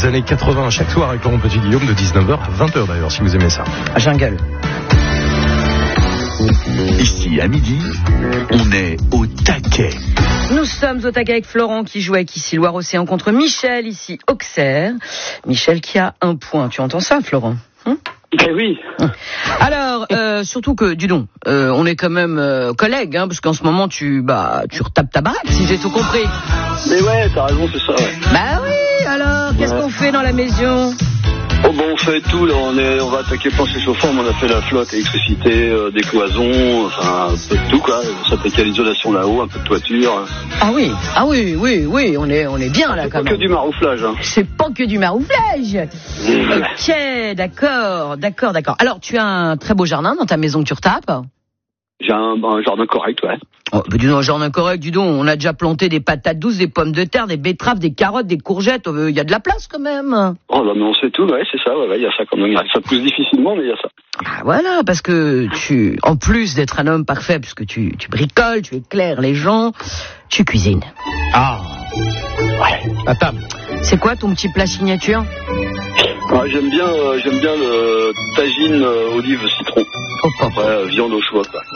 des années 80 chaque soir avec Laurent Petit-Guillaume de 19h à 20h d'ailleurs, si vous aimez ça. Jungle. Ici, à midi, on est au taquet. Nous sommes au taquet avec Florent qui joue avec ici Loire-Océan contre Michel, ici Auxerre. Michel qui a 1 point. Tu entends ça, Florent? Eh oui. Alors, surtout que, dis donc, on est quand même collègues, hein, parce qu'en ce moment, tu retapes ta baraque, si j'ai tout compris. Mais ouais, t'as raison, c'est ça, ouais. Bah oui, alors, qu'est-ce qu'on fait dans la maison? Oh bon, on fait tout, là, on va attaquer plancher chauffant, on a fait la flotte, électricité, des cloisons, enfin, un peu de tout, quoi. On s'attaque à l'isolation là-haut, un peu de toiture. Ah oui, on est bien, là, quand même. C'est pas que du marouflage, hein. C'est pas que du marouflage. Ok, d'accord. Alors, tu as un très beau jardin dans ta maison que tu retapes? J'ai un jardin correct, ouais. Oh, bah dis donc, un jardin correct, dis donc, on a déjà planté des patates douces, des pommes de terre, des betteraves, des carottes, des courgettes, il y a de la place quand même. Oh là, mais on sait tout, ouais, c'est ça, ouais, il y a ça quand même. Ça pousse difficilement, mais il y a ça. Ah voilà, parce que en plus d'être un homme parfait, puisque tu bricoles, tu éclaires les gens, tu cuisines. Ah ouais, à table. C'est quoi ton petit plat signature? Ouais, j'aime bien le tagine olive citron. Ouais, viande au choix, quoi.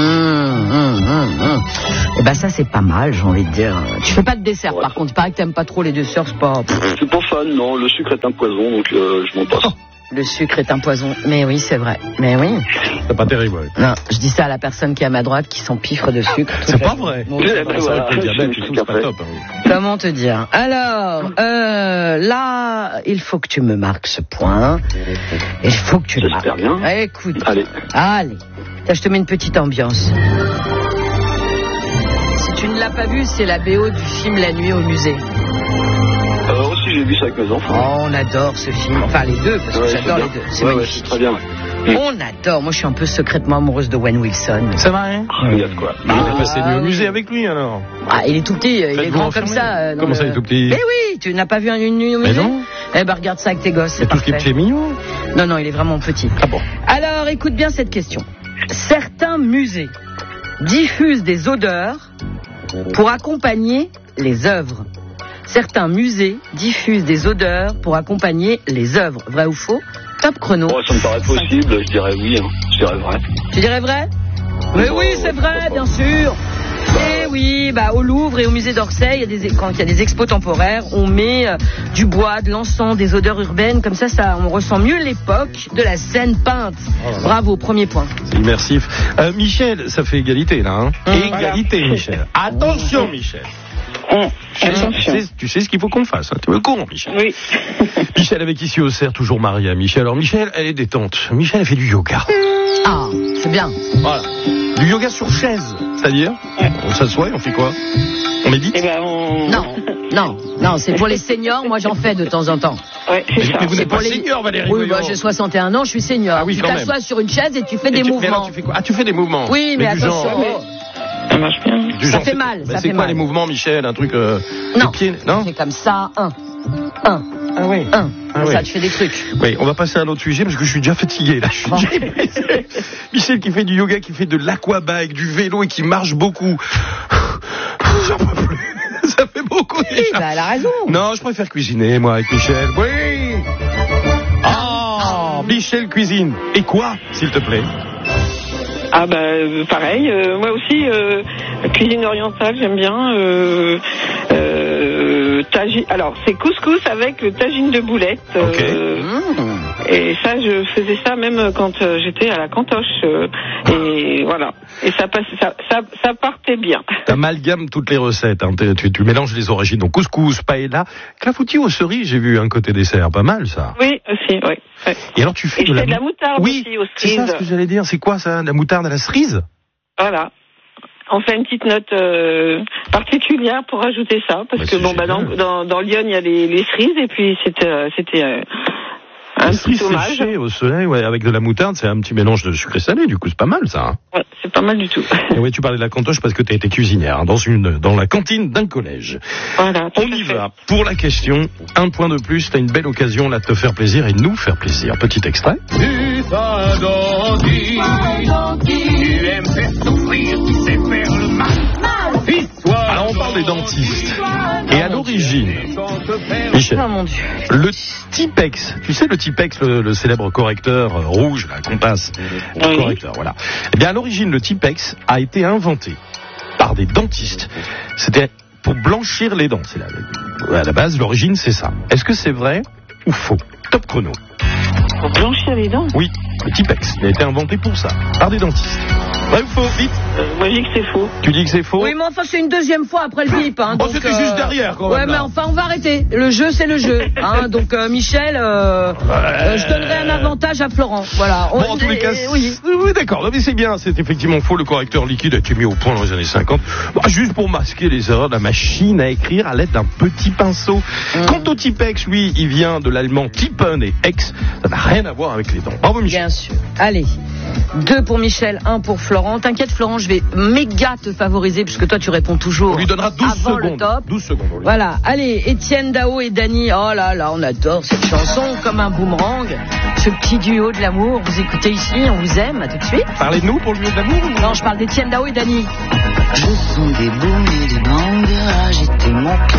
Et ben ça c'est pas mal, j'ai envie de dire. Tu fais pas de dessert, par contre. Il paraît que t'aimes pas trop les desserts, c'est pas. Je suis pas fan, non. Le sucre est un poison, donc je m'en passe. Le sucre est un poison. Mais oui, c'est vrai. Mais oui. C'est pas terrible, ouais. Non, je dis ça à la personne qui est à ma droite, qui s'empiffre de sucre. C'est pas vrai. Bon, c'est vrai que le diabète, c'est pas top. Hein. Comment te dire? Alors, là, il faut que tu me marques ce point. Il faut que tu le marques. J'espère bien. Écoute. Allez. Là, je te mets une petite ambiance. Si tu ne l'as pas vu, c'est la BO du film La Nuit au musée. Aussi, j'ai vu ça avec mes enfants. Oh, on adore ce film. Enfin, les deux, parce que j'adore les deux. C'est magnifique. C'est très bien. On adore. Moi, je suis un peu secrètement amoureuse de Owen Wilson. C'est vrai, hein? Il y a de quoi. Il est passé nuit au musée avec lui, alors. Ah, il est tout petit, il est grand comme ça. Comment ça, il est tout petit? Mais oui, tu n'as pas vu une nuit au musée? Mais non. Eh ben, regarde ça avec tes gosses, c'est tout ce qui est parfait. petit et mignon. Non, il est vraiment petit. Ah bon? Alors, écoute bien cette question. Certains musées diffusent des odeurs pour accompagner les œuvres. Certains musées diffusent des odeurs pour accompagner les œuvres. Vrai ou faux? Top chrono. Oh, ça me paraît possible, je dirais oui, hein. Je dirais vrai. Tu dirais vrai? Mais oui, c'est vrai, bien sûr. Et oui, au Louvre et au musée d'Orsay, quand il y a des expos temporaires, on met du bois, de l'encens, des odeurs urbaines, comme ça, on ressent mieux l'époque de la scène peinte. Bravo, premier point. C'est immersif. Michel, ça fait égalité là, hein? Égalité, voilà. Michel. Attention, Michel. Tu sais ce qu'il faut qu'on fasse, hein. Tu es au courant, Michel? Oui. Michel avec ici au cerf, toujours marié à Michel. Alors Michel, elle est détente. Michel, elle fait du yoga. Ah, c'est bien. Voilà. Du yoga sur chaise, c'est-à-dire on s'assoit et on fait quoi? On médite? Non, c'est pour les seniors, moi j'en fais de temps en temps. Ouais, c'est ça. Mais vous n'êtes pas senior, Valérie? Oui, j'ai 61 ans, je suis senior. Ah oui, tu quand t'assois même. sur une chaise et tu fais des Mais mouvements. alors, tu fais quoi? Ah, tu fais des mouvements? Oui, mais du attention. genre, Ça marche bien. Ça fait mal, ça c'est fait quoi mal. les mouvements, Michel? Un truc Non, les pieds, non? c'est comme ça, un. Ah oui. Comme ça, tu fais des trucs. Oui, on va passer à un autre sujet parce que je suis déjà fatigué là. Michel qui fait du yoga, qui fait de l'aquabike, du vélo et qui marche beaucoup. J'en peux plus. Ça fait beaucoup déjà. Oui, elle a raison. Non, je préfère cuisiner, moi, avec Michel. Oui. Michel cuisine. Et quoi, s'il te plaît? Ah pareil, moi aussi, cuisine orientale, j'aime bien. Alors, c'est couscous avec le tagine de boulettes. Ok. Et ça, je faisais ça même quand j'étais à la cantoche. Et voilà. Et ça partait bien. T'amalgames toutes les recettes. Hein. Tu mélanges les origines. Donc couscous, paella, clafoutis aux cerises. J'ai vu un côté dessert, pas mal ça. Oui, aussi, oui. Ouais. Et alors tu fais de la moutarde oui, aussi aux c'est cerises. ça ce que j'allais dire. C'est quoi ça, la moutarde à la cerise? Voilà. On fait une petite note particulière pour rajouter ça, parce que dans Lyon il y a les cerises et puis c'était un petit hommage. Séché au soleil, ouais, avec de la moutarde, c'est un petit mélange de sucré salé. Du coup, c'est pas mal ça. Hein. Ouais, c'est pas mal du tout. Et ouais, tu parlais de la cantoche parce que tu as été cuisinière hein, dans la cantine d'un collège. Voilà. On y va pour la question. Un point de plus. T'as une belle occasion là de te faire plaisir et de nous faire plaisir. Petit extrait. Putain d'Andy, tu aimes faire souffrir, tu sais faire le mal. Alors on parle les dentistes. Et à l'origine, Michel, Oh mon Dieu. le Tipex, tu sais le Tipex, le célèbre correcteur rouge, là, qu'on passe, Oui. correcteur, voilà. Eh bien, à l'origine, le Tipex a été inventé par des dentistes. C'était pour blanchir les dents. C'est à la base, l'origine, c'est ça. Est-ce que c'est vrai ou faux? Top chrono. Pour blanchir les dents. Oui, le Tipex, il a été inventé pour ça, par des dentistes. Vrai ou faux? Vite. Moi, je dis que c'est faux. Tu dis que c'est faux? Oui, mais enfin, c'est une deuxième fois après le bip. Hein, Oh, donc, c'était juste derrière, quand même, Ouais, là. mais enfin, on va arrêter. Le jeu, c'est le jeu. Hein, donc, Michel, je donnerai un avantage à Florent. Voilà. Bon, en tous les cas, oui. oui, d'accord. Non, mais c'est bien, c'est effectivement faux. Le correcteur liquide a été mis au point dans les années 50. Bah, juste pour masquer les erreurs de la machine à écrire à l'aide d'un petit pinceau. Quant au Tipex, lui, il vient de l'allemand Tippen et Ex. Ça n'a rien à voir avec les dents. Bravo, Michel. Bien sûr. Allez. 2 pour Michel, 1 pour Florent. T'inquiète, Florent, je vais méga te favoriser puisque toi, tu réponds toujours. On lui donnera 12 avant le secondes. top. 12 secondes. on lui Voilà, allez, Étienne Dao et Dany, oh là là, on adore cette chanson comme un boomerang. Ce petit duo de l'amour, vous écoutez ici, on vous aime, à tout de suite. Parlez de nous pour le lieu d'amour Non, je parle d'Étienne Dao et Dany. Le son des booms et des bangers a agité mon